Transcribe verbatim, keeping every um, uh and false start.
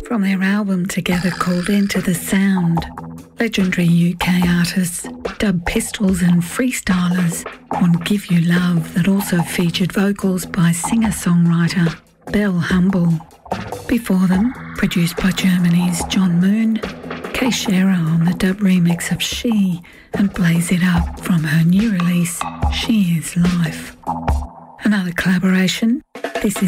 From their album together called Into the Sound, legendary U K artists Dub Pistols and freestylers on Give You Love that also featured vocals by singer-songwriter Belle Humble. Before them, produced by Germany's John Moon, Kay Shearer on the dub remix of She and Blaze It Up from her new release, She Is Life. Another collaboration, this is